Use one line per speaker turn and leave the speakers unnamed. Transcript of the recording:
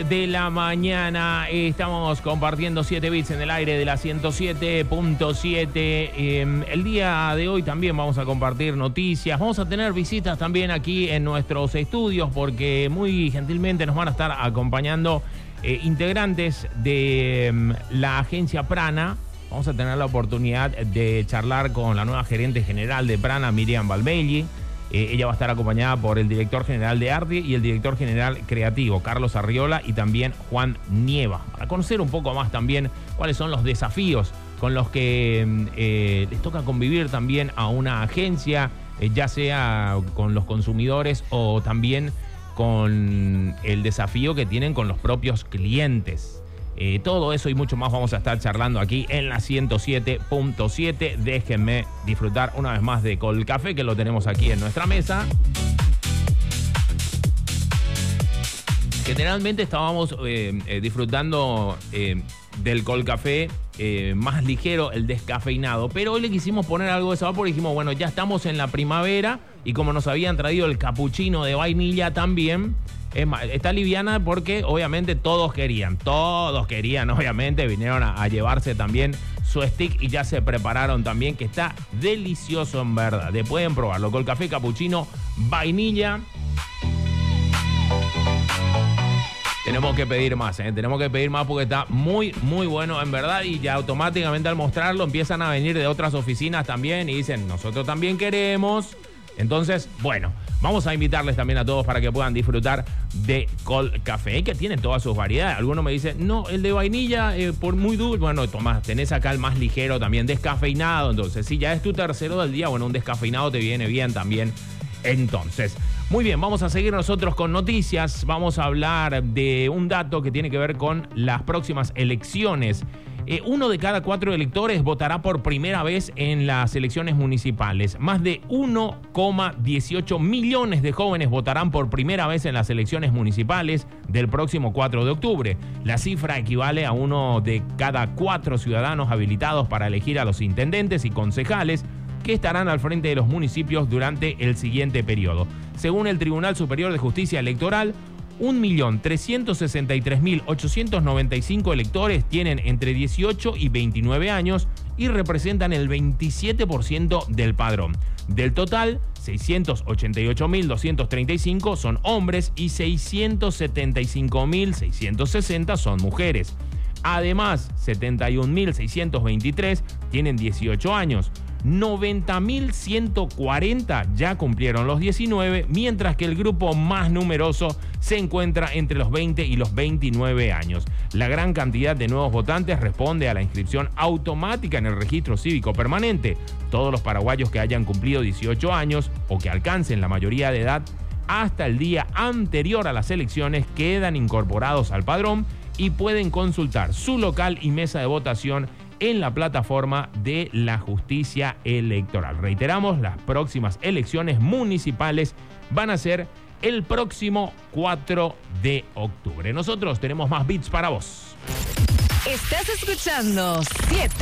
de la mañana. Estamos compartiendo 7 bits en el aire de la 107.7. El día de hoy también vamos a compartir noticias. Vamos a tener visitas también aquí en nuestros estudios porque muy gentilmente nos van a estar acompañando integrantes de la agencia Prana. Vamos a tener la oportunidad de charlar con la nueva gerente general de Prana, Miriam Valbelli. Ella va a estar acompañada por el director general de arte y el director general creativo, Carlos Arriola, y también Juan Nieva, para conocer un poco más también cuáles son los desafíos con los que les toca convivir también a una agencia, ya sea con los consumidores o también con el desafío que tienen con los propios clientes. Todo eso y mucho más vamos a estar charlando aquí en la 107.7. Déjenme disfrutar una vez más de Colcafé, que lo tenemos aquí en nuestra mesa. Generalmente estábamos disfrutando del Colcafé más ligero, el descafeinado, pero hoy le quisimos poner algo de sabor porque dijimos, bueno, ya estamos en la primavera y como nos habían traído el capuchino de vainilla también. Es más, está liviana porque obviamente todos querían, obviamente, vinieron a llevarse también su stick y ya se prepararon también, que está delicioso en verdad. Pueden probarlo, Colcafé capuchino vainilla. Tenemos que pedir más porque está muy, muy bueno en verdad, y ya automáticamente al mostrarlo empiezan a venir de otras oficinas también y dicen, nosotros también queremos. Entonces, bueno, vamos a invitarles también a todos para que puedan disfrutar de Colcafé, que tiene todas sus variedades. Algunos me dicen, no, el de vainilla por muy dulce. Bueno, Tomás, tenés acá el más ligero también, descafeinado. Entonces, si ya es tu tercero del día, bueno, un descafeinado te viene bien también. Entonces, muy bien, vamos a seguir nosotros con noticias. Vamos a hablar de un dato que tiene que ver con las próximas elecciones. 1 de cada 4 electores votará por primera vez en las elecciones municipales. Más de 1,18 millones de jóvenes votarán por primera vez en las elecciones municipales del próximo 4 de octubre. La cifra equivale a 1 de cada 4 ciudadanos habilitados para elegir a los intendentes y concejales que estarán al frente de los municipios durante el siguiente periodo. Según el Tribunal Superior de Justicia Electoral, 1.363.895 electores tienen entre 18 y 29 años y representan el 27% del padrón. Del total, 688.235 son hombres y 675.660 son mujeres. Además, 71.623 tienen 18 años. 90.140 ya cumplieron los 19, mientras que el grupo más numeroso se encuentra entre los 20 y los 29 años. La gran cantidad de nuevos votantes responde a la inscripción automática en el registro cívico permanente. Todos los paraguayos que hayan cumplido 18 años o que alcancen la mayoría de edad hasta el día anterior a las elecciones quedan incorporados al padrón y pueden consultar su local y mesa de votación en la plataforma de la justicia electoral. Reiteramos, las próximas elecciones municipales van a ser el próximo 4 de octubre. Nosotros tenemos más beats para vos.
Estás escuchando 7.